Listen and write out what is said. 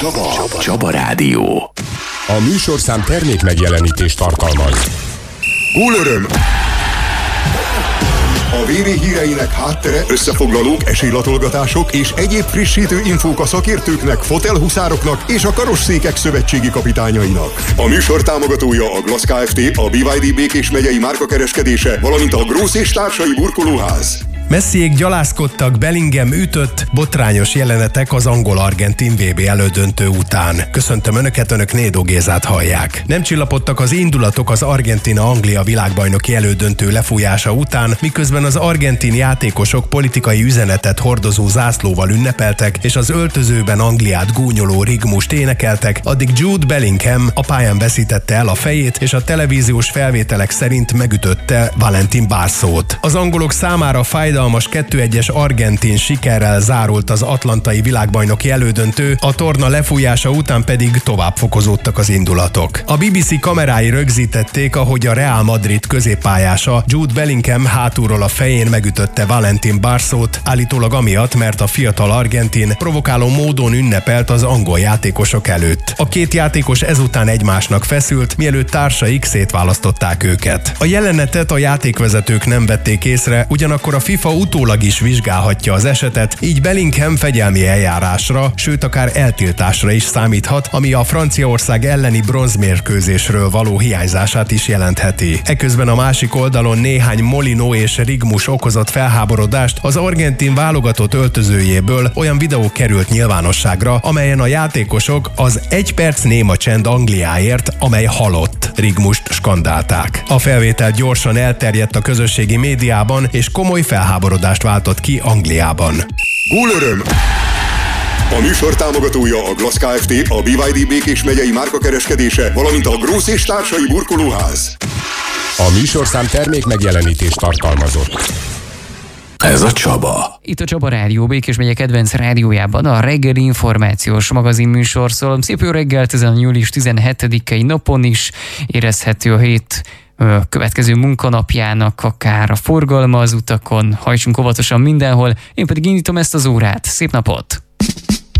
Csaba Rádió. A műsorszám termék megjelenítést tartalmaz. Gólöröm! A VB híreinek háttere, összefoglalók, esélylatolgatások és egyéb frissítő infók a szakértőknek, fotelhuszároknak és a karosszékek szövetségi kapitányainak. A műsor támogatója a Glass Kft., a BYD Békés megyei márkakereskedése, valamint a Grósz és társai burkolóház. Messiék gyalázkodtak, Bellingham ütött, botrányos jelenetek az angol-argentin VB elődöntő után. Köszöntöm Önöket, Önök Nédó Gézát hallják. Nem csillapodtak az indulatok az Argentína-Anglia világbajnoki elődöntő lefújása után, miközben az argentin játékosok politikai üzenetet hordozó zászlóval ünnepeltek, és az öltözőben Angliát gúnyoló rigmust énekeltek, addig Jude Bellingham a pályán veszítette el a fejét, és a televíziós felvételek szerint megütötte Valentin Barszót. Az angolok számára fájdalmas 2-1-es argentin sikerrel zárult az atlantai világbajnoki elődöntő, a torna lefújása után pedig tovább fokozódtak az indulatok. A BBC kamerái rögzítették, ahogy a Real Madrid középpályása Jude Bellingham hátulról a fején megütötte Valentin Barszót, állítólag amiatt, mert a fiatal argentin provokáló módon ünnepelt az angol játékosok előtt. A két játékos ezután egymásnak feszült, mielőtt társaik szétválasztották őket. A jelenetet a játékvezetők nem vették észre, ugyanakkor a FIFA utólag is vizsgálhatja az esetet, így Bellingham fegyelmi eljárásra, sőt akár eltiltásra is számíthat, ami a Franciaország elleni bronzmérkőzésről való hiányzását is jelentheti. Eközben a másik oldalon néhány molinó és rigmus okozott felháborodást, az argentin válogatott öltözőjéből olyan videó került nyilvánosságra, amelyen a játékosok az 1 perc néma csend Angliáért, amely halott rigmust skandálták. A felvétel gyorsan elterjedt a közösségi médiában, és komoly felháborodást váltott ki Angliában. Gólöröm! A műsor támogatója a Glass Kft., a BYD Békés megyei márkakereskedése, valamint a Grósz és társai burkolóház. A műsorszám termék megjelenítést tartalmazott. Ez a Csaba. Itt a Csaba Rádió, Békés megye kedvenc rádiójában a reggeli információs magazin műsor szól. Szép jó reggelt, ezen a július 17-i napon is érezhető a hét következő munkanapjának akár a forgalma az utakon, hajtsunk óvatosan mindenhol, én pedig indítom ezt az órát. Szép napot!